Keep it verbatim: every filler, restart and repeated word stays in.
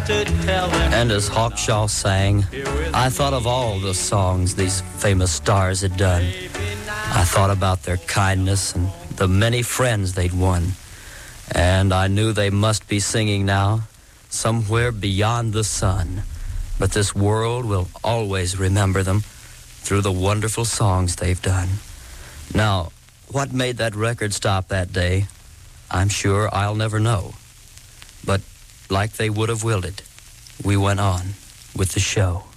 to tell them. And as Hawkshaw sang, I thought of all the songs these famous stars had done. I thought about their kindness and the many friends they'd won. And I knew they must be singing now, somewhere beyond the sun. But this world will always remember them through the wonderful songs they've done. Now, what made that record stop that day, I'm sure I'll never know. But like they would have willed it, we went on with the show.